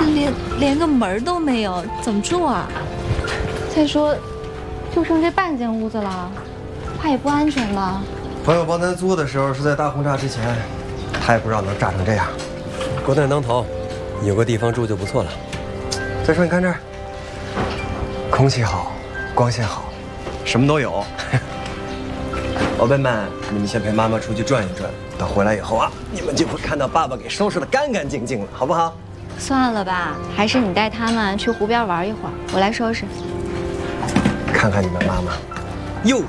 这连个门都没有，怎么住啊？ 再说，就剩这半间屋子了，怕也不安全吧？ 朋友帮咱租的时候是在大轰炸之前，他也不知道能炸成这样。 国难当头，有个地方住就不错了。 再说你看这儿，空气好，光线好，什么都有。宝贝们，你们先陪妈妈出去转一转，等回来以后啊，你们就会看到爸爸给收拾得干干净净了，好不好？ 算了吧，还是你带他们去湖边玩一会儿，我来收拾。 看看你们妈妈，又